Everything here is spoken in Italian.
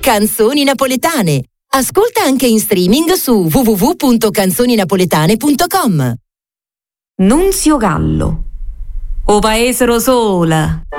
Canzoni napoletane. Ascolta anche in streaming su www.canzoninapoletane.com. Nunzio Gallo. O paesero sola.